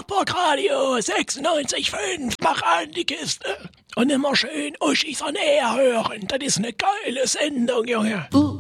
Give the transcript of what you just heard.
Wartburg Radio 96,5. Mach an die Kiste. Und immer schön Uschis on Air hören. Das ist eine geile Sendung, Junge.